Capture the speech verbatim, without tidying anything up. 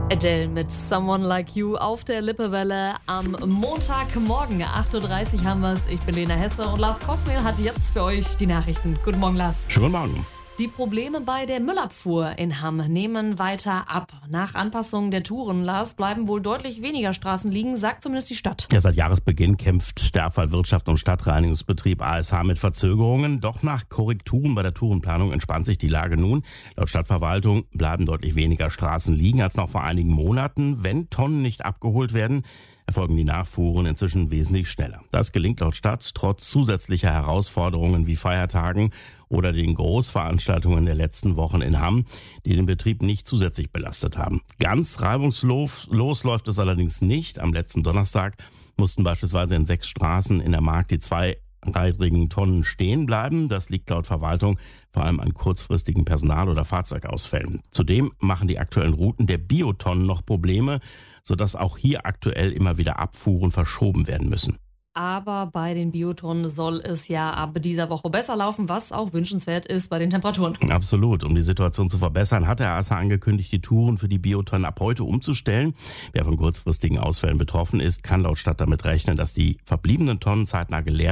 Adele mit Someone Like You auf der Lippewelle am Montagmorgen. acht Uhr dreißig haben wir es. Ich bin Lena Hesse und Lars Kosmel hat jetzt für euch die Nachrichten. Guten Morgen, Lars. Schönen guten Morgen. Die Probleme bei der Müllabfuhr in Hamm nehmen weiter ab. Nach Anpassung der Touren, Lars, bleiben wohl deutlich weniger Straßen liegen, sagt zumindest die Stadt. Ja, seit Jahresbeginn kämpft der Abfallwirtschaft und Stadtreinigungsbetrieb A S H mit Verzögerungen. Doch nach Korrekturen bei der Tourenplanung entspannt sich die Lage nun. Laut Stadtverwaltung bleiben deutlich weniger Straßen liegen als noch vor einigen Monaten. Wenn Tonnen nicht abgeholt werden, erfolgen die Nachfuhren inzwischen wesentlich schneller. Das gelingt laut Stadt trotz zusätzlicher Herausforderungen wie Feiertagen oder den Großveranstaltungen der letzten Wochen in Hamm, die den Betrieb nicht zusätzlich belastet haben. Ganz reibungslos los läuft es allerdings nicht. Am letzten Donnerstag mussten beispielsweise in sechs Straßen in der Mark die zweirädrigen Tonnen stehen bleiben. Das liegt laut Verwaltung vor allem an kurzfristigen Personal- oder Fahrzeugausfällen. Zudem machen die aktuellen Routen der Biotonnen noch Probleme, sodass auch hier aktuell immer wieder Abfuhren verschoben werden müssen. Aber bei den Biotonnen soll es ja ab dieser Woche besser laufen, was auch wünschenswert ist bei den Temperaturen. Absolut. Um die Situation zu verbessern, hat der A S H angekündigt, die Touren für die Biotonnen ab heute umzustellen. Wer von kurzfristigen Ausfällen betroffen ist, kann laut Stadt damit rechnen, dass die verbliebenen Tonnen zeitnah geleert